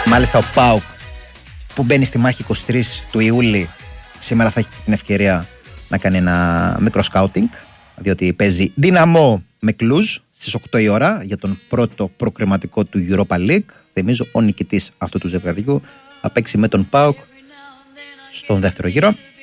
Μάλιστα ο ΠΑΟΚ που μπαίνει στη μάχη 23 του Ιούλη σήμερα θα έχει την ευκαιρία να κάνει ένα μικρό σκάουτινγκ, διότι παίζει Δυναμό με Κλουζ στις 8 η ώρα για τον πρώτο προκριματικό του Europa League. Θυμίζω ο νικητής αυτού του ζευγαριού θα παίξει με τον ΠΑΟΚ στον δεύτερο γύρο.